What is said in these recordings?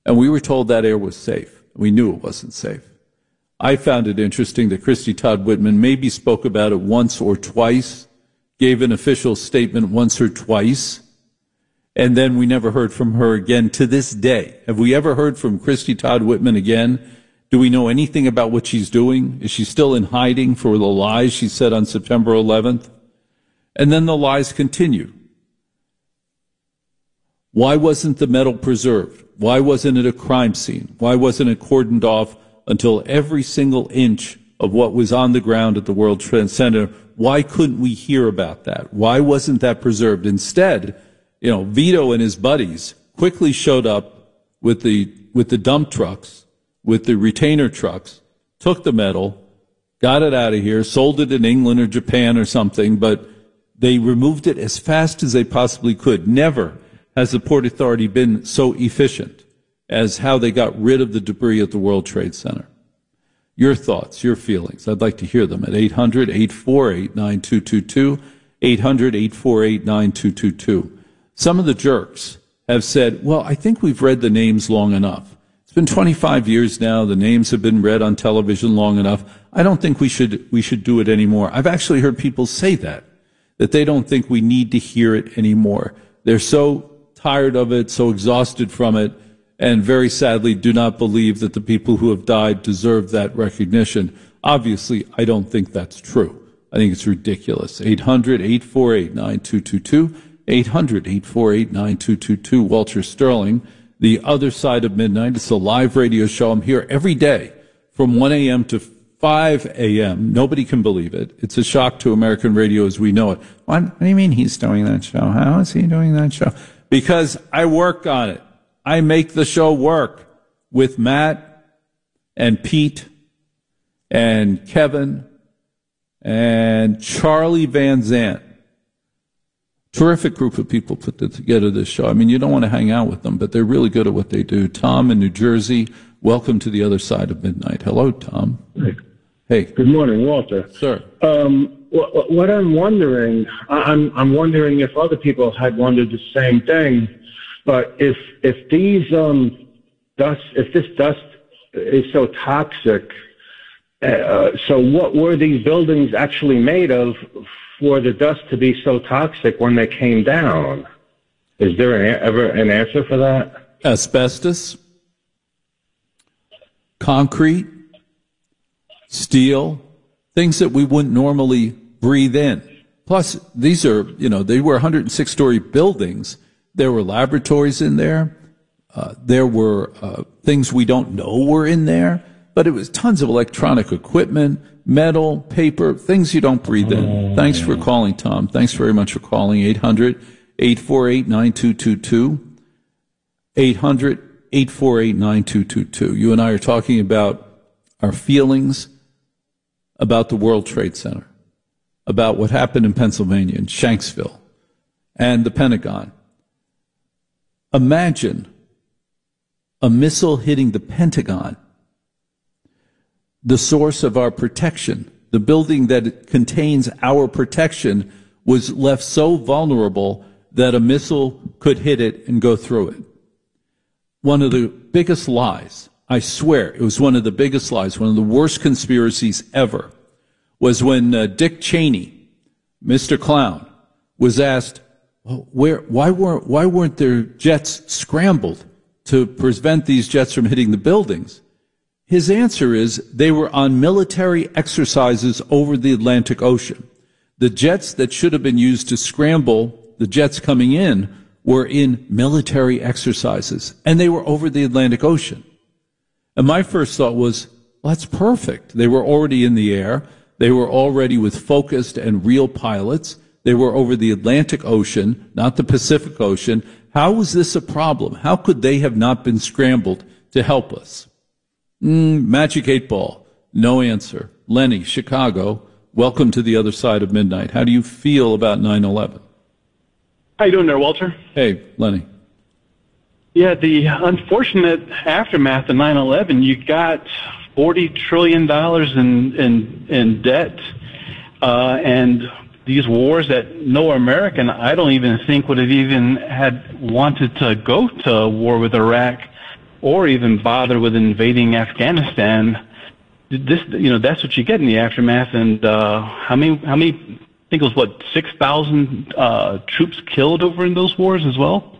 And we were told that air was safe. We knew it wasn't safe. I found it interesting that Christy Todd Whitman maybe spoke about it once or twice, gave an official statement once or twice, and then we never heard from her again to this day. Have we ever heard from Christy Todd Whitman again? Do we know anything about what she's doing? Is she still in hiding for the lies she said on September 11th? And then the lies continue. Why wasn't the metal preserved? Why wasn't it a crime scene? Why wasn't it cordoned off until every single inch of what was on the ground at the World Trade Center? Why couldn't we hear about that? Why wasn't that preserved? Instead, Vito and his buddies quickly showed up with the dump trucks, with the retainer trucks, took the metal, got it out of here, sold it in England or Japan or something, but they removed it as fast as they possibly could. Never has the Port Authority been so efficient as how they got rid of the debris at the World Trade Center. Your thoughts, your feelings, I'd like to hear them at 800-848-9222, 800-848-9222. Some of the jerks have said, well, I think we've read the names long enough. It's been 25 years now. The names have been read on television long enough. I don't think we should do it anymore. I've actually heard people say that they don't think we need to hear it anymore. They're so tired of it, so exhausted from it, and very sadly do not believe that the people who have died deserve that recognition. Obviously, I don't think that's true. I think it's ridiculous. 800-848-9222, 800-848-9222. Walter Sterling, The Other Side of Midnight. It's a live radio show. I'm here every day from 1 a.m. to 5 a.m. Nobody can believe it. It's a shock to American radio as we know it. What do you mean he's doing that show? How is he doing that show? Because I work on it. I make the show work with Matt and Pete and Kevin and Charlie Van Zandt. Terrific group of people put together this show. I mean, you don't want to hang out with them, but they're really good at what they do. Tom in New Jersey, welcome to The Other Side of Midnight. Hello, Tom. Hey. Good morning, Walter. Sir. What I'm wondering, I'm wondering if other people had wondered the same thing. But if this dust is so toxic, so what were these buildings actually made of for the dust to be so toxic when they came down? Is there ever an answer for that? Asbestos, concrete, steel, things that we wouldn't normally breathe in. Plus, these are, they were 106-story buildings. There were laboratories in there. There were things we don't know were in there. But it was tons of electronic equipment, metal, paper, things you don't breathe in. Thanks for calling, Tom. Thanks very much for calling. 800-848-9222. 800-848-9222. You and I are talking about our feelings about the World Trade Center, about what happened in Pennsylvania, in Shanksville, and the Pentagon. Imagine a missile hitting the Pentagon, the source of our protection. The building that contains our protection was left so vulnerable that a missile could hit it and go through it. One of the biggest lies, I swear, it was one of the biggest lies, one of the worst conspiracies ever, was when Dick Cheney, Mr. Clown, was asked, why weren't there jets scrambled to prevent these jets from hitting the buildings? His answer is they were on military exercises over the Atlantic Ocean. The jets that should have been used to scramble the jets coming in were in military exercises, and they were over the Atlantic Ocean. And my first thought was, well, that's perfect. They were already in the air. They were already with focused and real pilots. They were over the Atlantic Ocean, not the Pacific Ocean. How was this a problem? How could they have not been scrambled to help us? Magic 8 Ball, no answer. Lenny, Chicago, welcome to The Other Side of Midnight. How do you feel about 9/11? How you doing there, Walter? Hey, Lenny. Yeah, the unfortunate aftermath of 9/11, you got $40 trillion in debt, and these wars that no American, I don't even think, would have even had wanted to go to war with Iraq. or even bother with invading Afghanistan. That's what you get in the aftermath. And how many? I think it was 6,000 troops killed over in those wars as well.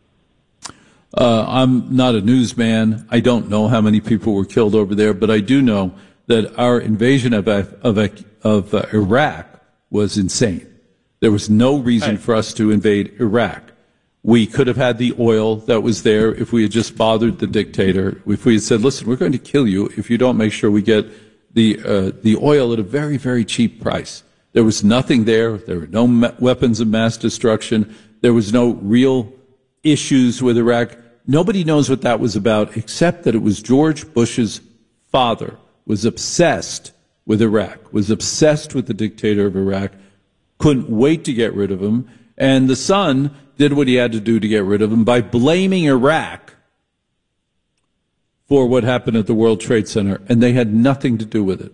I'm not a newsman. I don't know how many people were killed over there, but I do know that our invasion of Iraq was insane. There was no reason for us to invade Iraq. We could have had the oil that was there if we had just bothered the dictator. If we had said, listen, we're going to kill you if you don't make sure we get the oil at a very, very cheap price. There was nothing there. There were no weapons of mass destruction. There was no real issues with Iraq. Nobody knows what that was about, except that it was George Bush's father was obsessed with Iraq, was obsessed with the dictator of Iraq, couldn't wait to get rid of him, and the son did what he had to do to get rid of him by blaming Iraq for what happened at the World Trade Center, and they had nothing to do with it.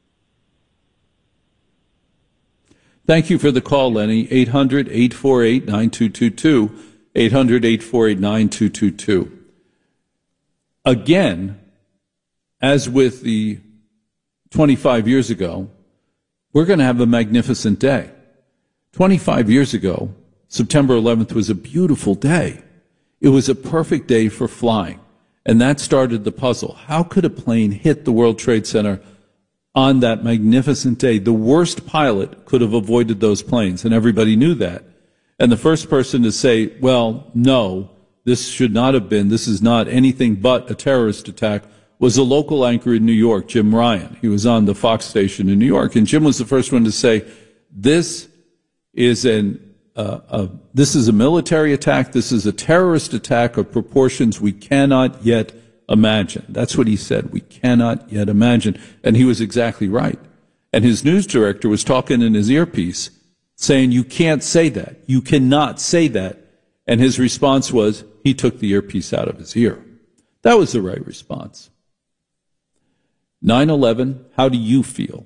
Thank you for the call, Lenny. 800-848-9222. 800-848-9222. Again, as with the 25 years ago, we're going to have a magnificent day. 25 years ago, September 11th was a beautiful day. It was a perfect day for flying. And that started the puzzle. How could a plane hit the World Trade Center on that magnificent day? The worst pilot could have avoided those planes, and everybody knew that. And the first person to say, well, no, this should not have been, this is not anything but a terrorist attack, was a local anchor in New York, Jim Ryan. He was on the Fox station in New York, and Jim was the first one to say, this is a military attack. This is a terrorist attack of proportions we cannot yet imagine. That's what he said. We cannot yet imagine. And he was exactly right. And his news director was talking in his earpiece saying, you can't say that. You cannot say that. And his response was, he took the earpiece out of his ear. That was the right response. 9/11, how do you feel?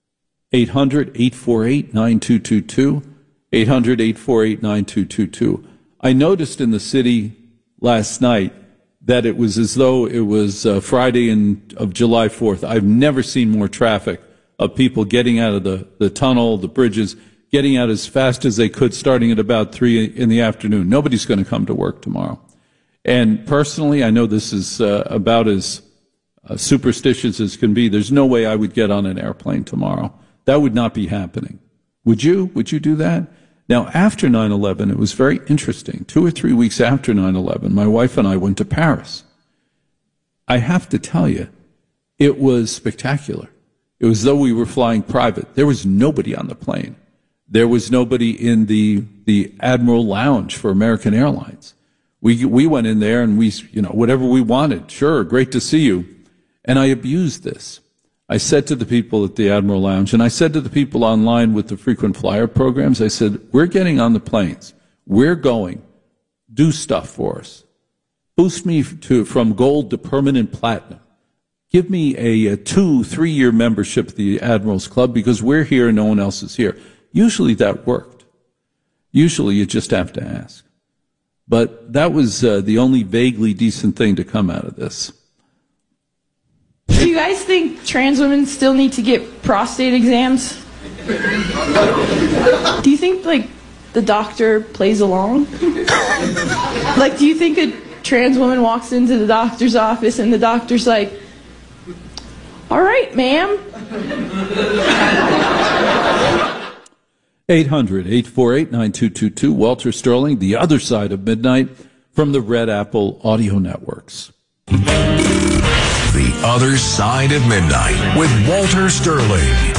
800-848-9222. 800-848-9222. I noticed in the city last night that it was as though it was Friday of July 4th. I've never seen more traffic of people getting out of the tunnel, the bridges, getting out as fast as they could, starting at about 3 in the afternoon. Nobody's going to come to work tomorrow. And personally, I know this is about as superstitious as can be. There's no way I would get on an airplane tomorrow. That would not be happening. Would you? Would you do that? Now, after 9/11, it was very interesting. 2 or 3 weeks after 9/11, my wife and I went to Paris. I have to tell you, it was spectacular. It was as though we were flying private. There was nobody on the plane. There was nobody in the Admiral Lounge for American Airlines. We went in there and whatever we wanted. Sure, great to see you. And I abused this. I said to the people at the Admiral Lounge, and I said to the people online with the frequent flyer programs, I said, we're getting on the planes. We're going. Do stuff for us. Boost me from gold to permanent platinum. Give me a 2-3 year membership at the Admirals Club because we're here and no one else is here. Usually that worked. Usually you just have to ask. But that was the only vaguely decent thing to come out of this. Do you guys think trans women still need to get prostate exams? Do you think, the doctor plays along? Do you think a trans woman walks into the doctor's office and the doctor's like, all right, ma'am. 800-848-9222. Walter Sterling, The Other Side of Midnight, from the Red Apple Audio Networks. The Other Side of Midnight with Walter Sterling.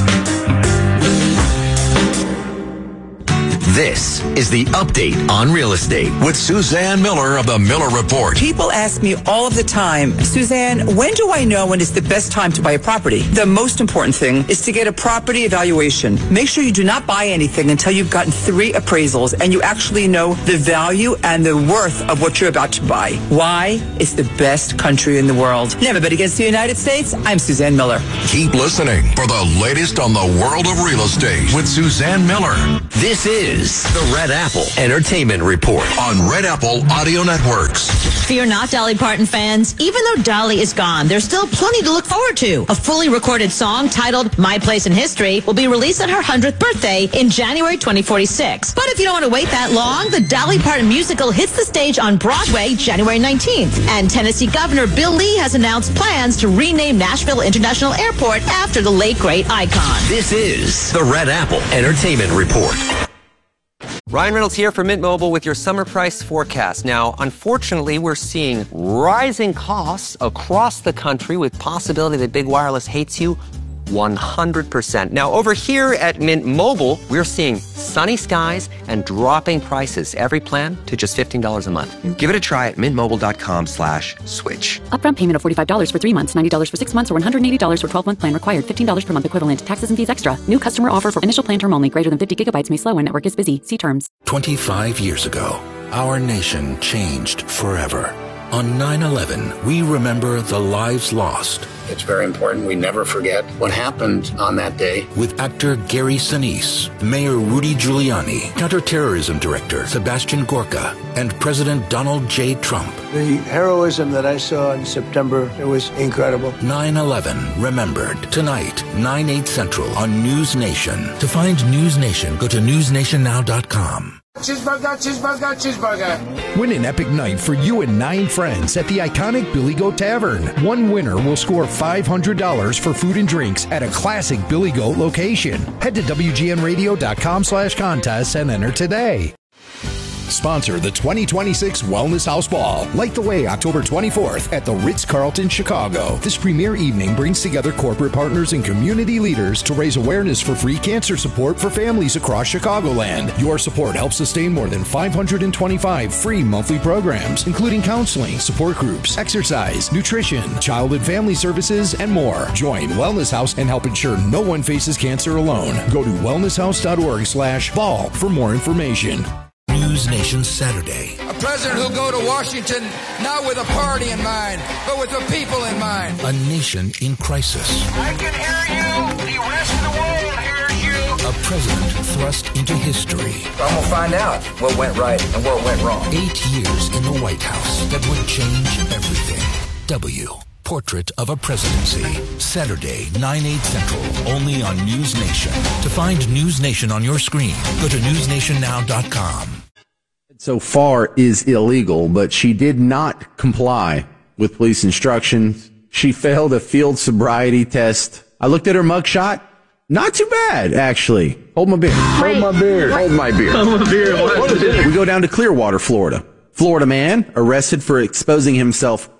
This is the update on real estate with Suzanne Miller of the Miller Report. People ask me all of the time, Suzanne, when do I know when it's the best time to buy a property? The most important thing is to get a property evaluation. Make sure you do not buy anything until you've gotten 3 appraisals and you actually know the value and the worth of what you're about to buy. Why? It's the best country in the world. Never bet against the United States. I'm Suzanne Miller. Keep listening for the latest on the world of real estate with Suzanne Miller. This is is the Red Apple Entertainment Report on Red Apple Audio Networks. Fear not, Dolly Parton fans. Even though Dolly is gone, there's still plenty to look forward to. A fully recorded song titled My Place in History will be released on her 100th birthday in January 2046. But if you don't want to wait that long, the Dolly Parton musical hits the stage on Broadway January 19th. And Tennessee Governor Bill Lee has announced plans to rename Nashville International Airport after the late great icon. This is the Red Apple Entertainment Report. Ryan Reynolds here for Mint Mobile with your summer price forecast. Now, unfortunately, we're seeing rising costs across the country with possibility that big wireless hates you 100%. Now, over here at Mint Mobile, we're seeing sunny skies and dropping prices. Every plan to just $15 a month. Give it a try at mintmobile.com/switch. Upfront payment of $45 for 3 months, $90 for 6 months, or $180 for 12-month plan required. $15 per month equivalent. Taxes and fees extra. New customer offer for initial plan term only. Greater than 50 gigabytes may slow when network is busy. See terms. 25 years ago, our nation changed forever. On 9/11, we remember the lives lost. It's very important we never forget what happened on that day. With actor Gary Sinise, Mayor Rudy Giuliani, Counterterrorism Director Sebastian Gorka, and President Donald J. Trump. The heroism that I saw in September, it was incredible. 9/11 Remembered. Tonight, 9/8 Central on News Nation. To find News Nation, go to newsnationnow.com. Cheeseburger, cheeseburger, cheeseburger. Win an epic night for you and 9 friends at the iconic Billy Goat Tavern. One winner will score $500 for food and drinks at a classic Billy Goat location. Head to WGNradio.com/contest and enter today. Sponsor the 2026 Wellness House Ball. Light the way October 24th at the Ritz-Carlton, Chicago. This premier evening brings together corporate partners and community leaders to raise awareness for free cancer support for families across Chicagoland. Your support helps sustain more than 525 free monthly programs, including counseling, support groups, exercise, nutrition, child and family services, and more. Join Wellness House and help ensure no one faces cancer alone. Go to wellnesshouse.org/ball for more information. News Nation Saturday. A president who'll go to Washington not with a party in mind, but with the people in mind. A nation in crisis. I can hear you. The rest of the world hears you. A president thrust into history. I'm going to find out what went right and what went wrong. 8 years in the White House that would change everything. Portrait of a Presidency. Saturday, 9/8 Central, only on News Nation. To find News Nation on your screen, go to newsnationnow.com. So far is illegal, but she did not comply with police instructions. She failed a field sobriety test. I looked at her mugshot. Not too bad, actually. Hold my beer. Hold my beer. Hold my beer. Hold my beer. What is it? We go down to Clearwater, Florida. Florida man arrested for exposing himself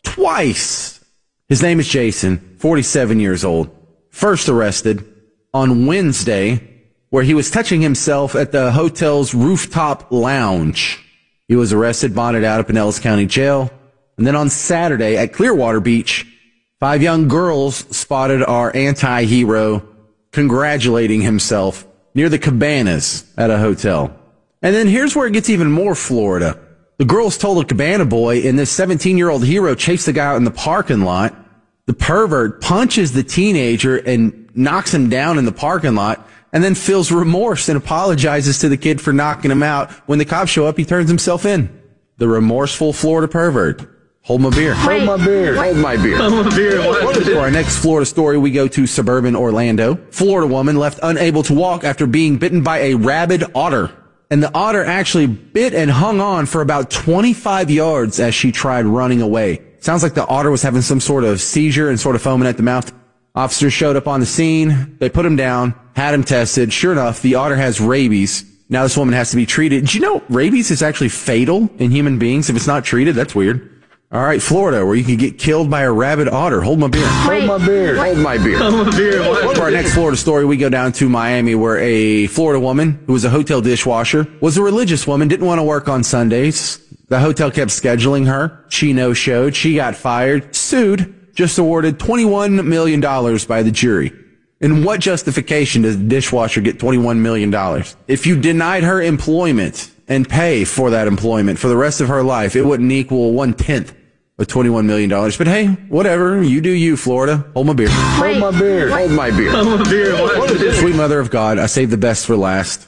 twice. His name is Jason, 47 years old. First arrested on Wednesday, where he was touching himself at the hotel's rooftop lounge. He was arrested, bonded out at Pinellas County Jail. And then on Saturday at Clearwater Beach, 5 young girls spotted our anti-hero congratulating himself near the cabanas at a hotel. And then here's where it gets even more Florida. The girls told a cabana boy, and this 17-year-old hero chased the guy out in the parking lot. The pervert punches the teenager and knocks him down in the parking lot, and then feels remorse and apologizes to the kid for knocking him out. When the cops show up, he turns himself in. The remorseful Florida pervert. Hold my beer. Hold my beer. Hold my beer. Hold my beer. For our next Florida story, we go to suburban Orlando. Florida woman left unable to walk after being bitten by a rabid otter. And the otter actually bit and hung on for about 25 yards as she tried running away. Sounds like the otter was having some sort of seizure and sort of foaming at the mouth. Officers showed up on the scene. They put him down, had him tested. Sure enough, the otter has rabies. Now this woman has to be treated. Did you know rabies is actually fatal in human beings if it's not treated? That's weird. All right, Florida, where you can get killed by a rabid otter. Hold my beer. Hold my beer. Hold my beer. Hold my beer. For our next Florida story, we go down to Miami, where a Florida woman who was a hotel dishwasher was a religious woman, didn't want to work on Sundays. The hotel kept scheduling her. She no-showed. She got fired, sued, just awarded $21 million by the jury. In what justification does the dishwasher get $21 million? If you denied her employment and pay for that employment for the rest of her life, it wouldn't equal 1/10 of $21 million. But hey, whatever. You do you, Florida. Hold my beer. Hold my beer. Hold my beer. Hold my beer. Sweet mother of God, I saved the best for last.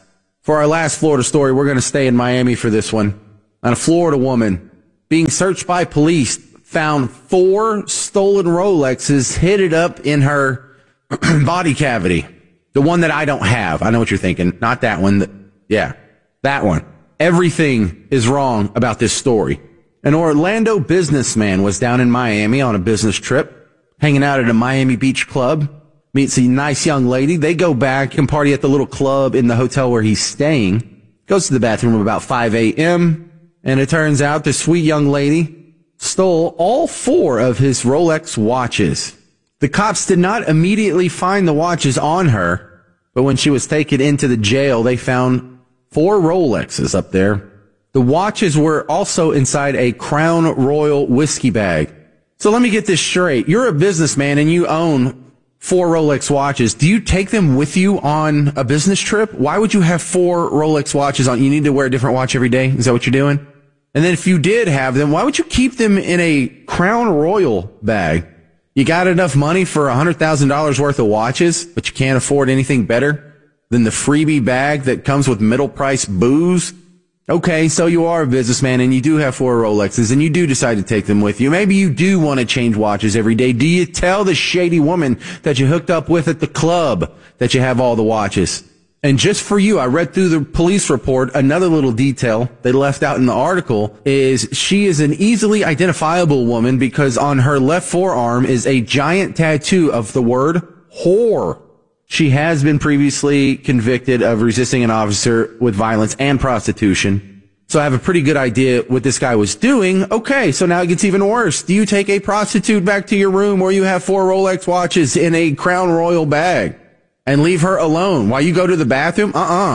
For our last Florida story, we're going to stay in Miami for this one. And a Florida woman being searched by police found 4 stolen Rolexes hidden up in her body cavity. The one that I don't have. I know what you're thinking. Not that one. Yeah, that one. Everything is wrong about this story. An Orlando businessman was down in Miami on a business trip, hanging out at a Miami Beach club, meets a nice young lady. They go back and party at the little club in the hotel where he's staying. Goes to the bathroom about 5 a.m., and it turns out this sweet young lady stole all 4 of his Rolex watches. The cops did not immediately find the watches on her, but when she was taken into the jail, they found 4 Rolexes up there. The watches were also inside a Crown Royal whiskey bag. So let me get this straight. You're a businessman and you own 4 Rolex watches. Do you take them with you on a business trip? Why would you have 4 Rolex watches on? You need to wear a different watch every day? Is that what you're doing? And then if you did have them, why would you keep them in a Crown Royal bag? You got enough money for $100,000 worth of watches, but you can't afford anything better than the freebie bag that comes with middle price booze? Okay, so you are a businessman and you do have 4 Rolexes and you do decide to take them with you. Maybe you do want to change watches every day. Do you tell the shady woman that you hooked up with at the club that you have all the watches? And just for you, I read through the police report. Another little detail they left out in the article is she is an easily identifiable woman because on her left forearm is a giant tattoo of the word whore. She has been previously convicted of resisting an officer with violence and prostitution. So I have a pretty good idea what this guy was doing. Okay, so now it gets even worse. Do you take a prostitute back to your room where you have 4 Rolex watches in a Crown Royal bag and leave her alone while you go to the bathroom?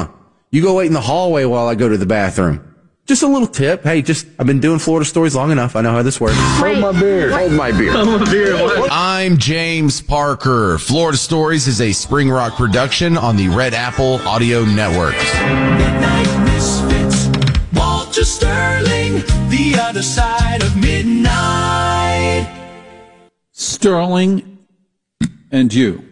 You go wait in the hallway while I go to the bathroom. Just a little tip. Hey, I've been doing Florida stories long enough. I know how this works. Hold my beer. Hold my beer. Hold my beer. I'm James Parker. Florida Stories is a Spring Rock production on the Red Apple Audio Network. Midnight Misfits, Walter Sterling, the other side of midnight. Sterling and you.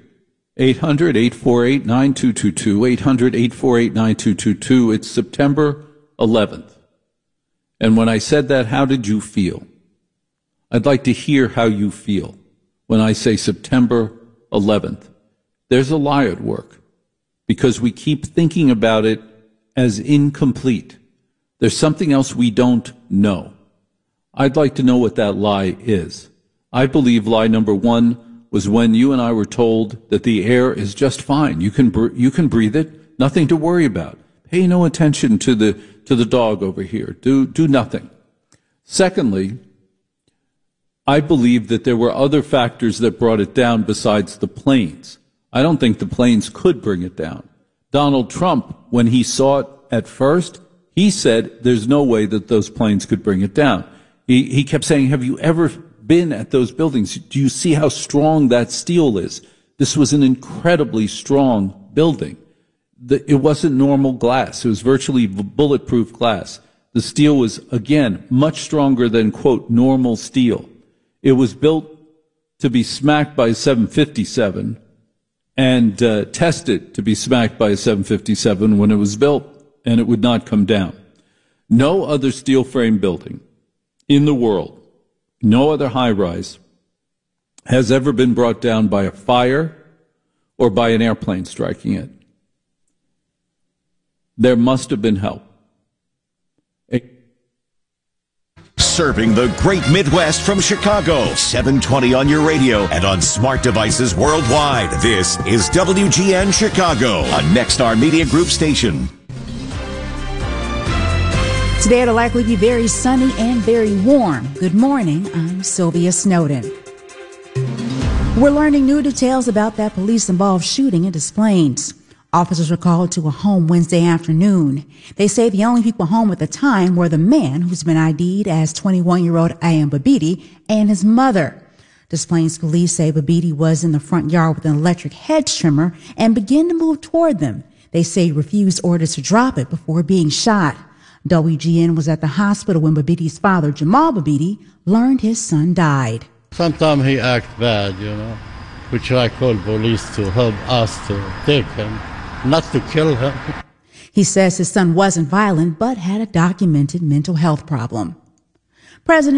800-848-9222. 800-848-9222. It's September 11th. And when I said that, how did you feel? I'd like to hear how you feel when I say September 11th. There's a lie at work because we keep thinking about it as incomplete. There's something else we don't know. I'd like to know what that lie is. I believe lie number 1 was when you and I were told that the air is just fine. You can breathe it, nothing to worry about. Pay no attention to the dog over here. Do nothing. Secondly, I believe that there were other factors that brought it down besides the planes. I don't think the planes could bring it down. Donald Trump, when he saw it at first, he said there's no way that those planes could bring it down. He kept saying, have you ever been at those buildings? Do you see how strong that steel is? This was an incredibly strong building. It wasn't normal glass. It was virtually bulletproof glass. The steel was, again, much stronger than, quote, normal steel. It was built to be smacked by a 757 and tested to be smacked by a 757 when it was built, and it would not come down. No other steel frame building in the world, no other high-rise, has ever been brought down by a fire or by an airplane striking it. There must have been help. Serving the great Midwest from Chicago, 720 on your radio and on smart devices worldwide. This is WGN Chicago, a Nexstar Media Group station. Today it'll likely be very sunny and very warm. Good morning, I'm Sylvia Snowden. We're learning new details about that police-involved shooting in Des Plaines. Officers were called to a home Wednesday afternoon. They say the only people home at the time were the man who's been ID'd as 21-year-old Ayam Babidi and his mother. Des Plaines police say Babidi was in the front yard with an electric hedge trimmer and began to move toward them. They say he refused orders to drop it before being shot. WGN was at the hospital when Babidi's father, Jamal Babidi, learned his son died. Sometimes he acts bad, which I call police to help us to take him. Not to kill him. He says his son wasn't violent, but had a documented mental health problem. President